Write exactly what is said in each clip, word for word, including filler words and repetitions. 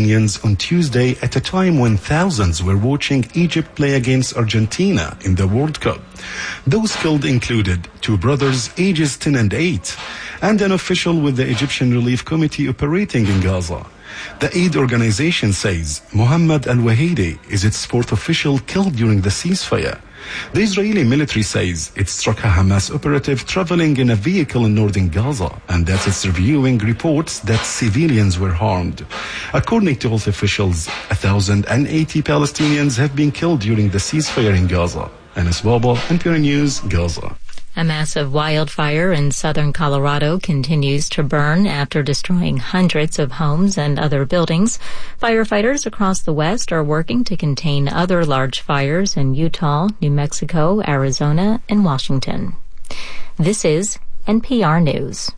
Palestinians on Tuesday at a time when thousands were watching Egypt play against Argentina in the World Cup. Those killed included two brothers ages ten and eight and an official with the Egyptian Relief Committee operating in Gaza. The aid organization says Mohammed al-Wahidi is its fourth official killed during the ceasefire. The Israeli military says it struck a Hamas operative traveling in a vehicle in northern Gaza and that it's reviewing reports that civilians were harmed. According to health officials, one thousand eighty Palestinians have been killed during the ceasefire in Gaza. Anas Baba, N P R News, Gaza. A massive wildfire in southern Colorado continues to burn after destroying hundreds of homes and other buildings. Firefighters across the West are working to contain other large fires in Utah, New Mexico, Arizona, and Washington. This is N P R News.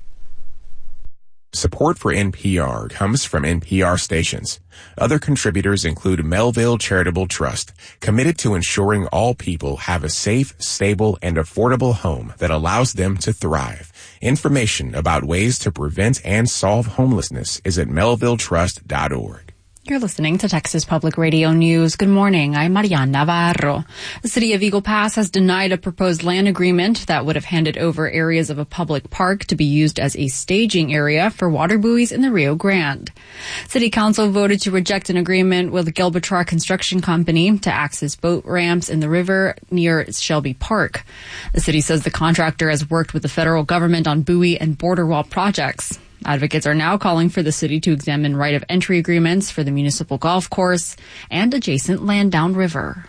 Support for N P R comes from N P R stations. Other contributors include Melville Charitable Trust, committed to ensuring all people have a safe, stable, and affordable home that allows them to thrive. Information about ways to prevent and solve homelessness is at melville trust dot org. You're listening to Texas Public Radio News. Good morning. I'm Mariana Navarro. The city of Eagle Pass has denied a proposed land agreement that would have handed over areas of a public park to be used as a staging area for water buoys in the Rio Grande. City Council voted to reject an agreement with Gilbertar Construction Company to access boat ramps in the river near Shelby Park. The city says the contractor has worked with the federal government on buoy and border wall projects. Advocates are now calling for the city to examine right of entry agreements for the municipal golf course and adjacent land downriver.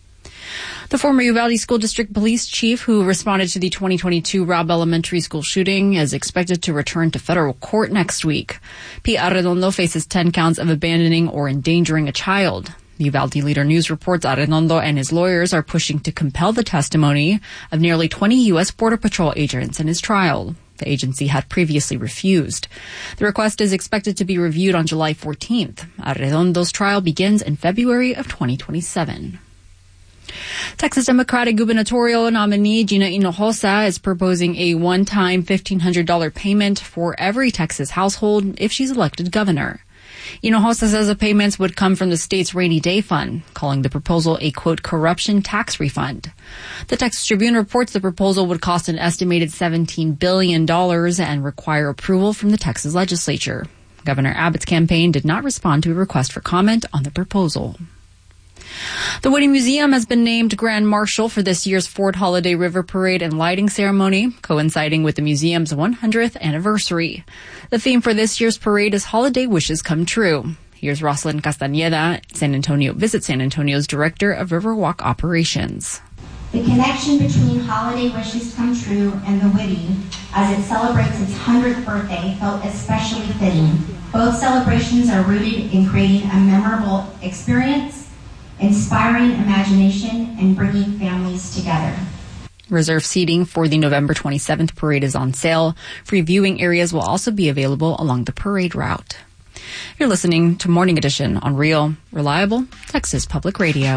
The former Uvalde School District Police Chief who responded to the twenty twenty-two Robb Elementary School shooting is expected to return to federal court next week. Pete Arredondo faces ten counts of abandoning or endangering a child. The Uvalde Leader News reports Arredondo and his lawyers are pushing to compel the testimony of nearly twenty U S Border Patrol agents in his trial. The agency had previously refused. The request is expected to be reviewed on July fourteenth. Arredondo's trial begins in February of twenty twenty-seven. Texas Democratic gubernatorial nominee Gina Hinojosa is proposing a one-time fifteen hundred dollars payment for every Texas household if she's elected governor. Hinojosa says the payments would come from the state's rainy day fund, calling the proposal a, quote, corruption tax refund. The Texas Tribune reports the proposal would cost an estimated seventeen billion dollars and require approval from the Texas legislature. Governor Abbott's campaign did not respond to a request for comment on the proposal. The Whitney Museum has been named Grand Marshal for this year's Ford Holiday River Parade and lighting ceremony, coinciding with the museum's one hundredth anniversary. The theme for this year's parade is Holiday Wishes Come True. Here's Rosalind Castañeda, San Antonio Visit San Antonio's Director of Riverwalk Operations. The connection between Holiday Wishes Come True and the Whitney, as it celebrates its hundredth birthday, felt especially fitting. Both celebrations are rooted in creating a memorable experience, inspiring imagination, and bringing families together. Reserve seating for the November twenty-seventh parade is on sale. Free viewing areas will also be available along the parade route. You're listening to Morning Edition on Real, Reliable, Texas Public Radio.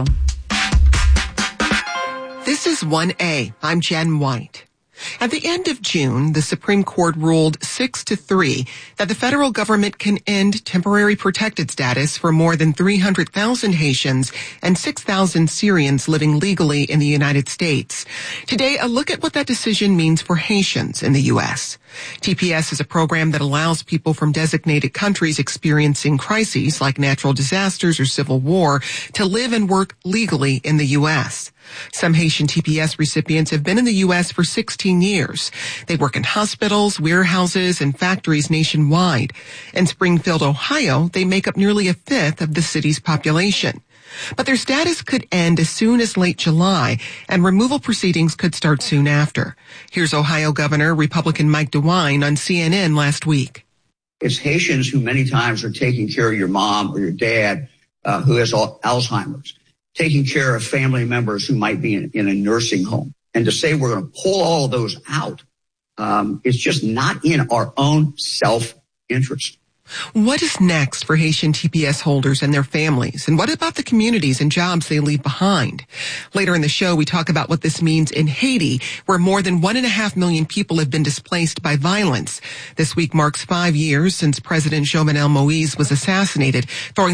This is one A. I'm Jen White. At the end of June, the Supreme Court ruled six to three that the federal government can end temporary protected status for more than three hundred thousand Haitians and six thousand Syrians living legally in the United States. Today, a look at what that decision means for Haitians in the U S. T P S is a program that allows people from designated countries experiencing crises like natural disasters or civil war to live and work legally in the U S. Some Haitian T P S recipients have been in the U S for sixteen years. They work in hospitals, warehouses, and factories nationwide. In Springfield, Ohio, they make up nearly a fifth of the city's population. But their status could end as soon as late July, and removal proceedings could start soon after. Here's Ohio Governor Republican Mike DeWine on C N N last week. It's Haitians who many times are taking care of your mom or your dad uh, who has Alzheimer's, taking care of family members who might be in, in a nursing home. And to say we're going to pull all of those out, um, it's just not in our own self-interest. What is next for Haitian T P S holders and their families? And what about the communities and jobs they leave behind? Later in the show, we talk about what this means in Haiti, where more than one and a half million people have been displaced by violence. This week marks five years since President Jovenel Moïse was assassinated, throwing